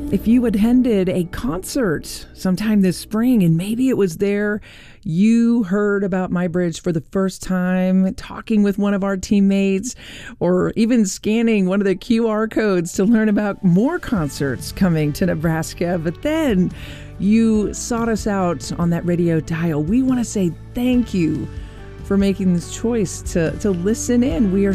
if you attended a concert sometime this spring and maybe it was there you heard about MyBridge for the first time, talking with one of our teammates, or even scanning one of the QR codes to learn about more concerts coming to Nebraska, but then you sought us out on that radio dial, we want to say thank you for making this choice to listen in. We are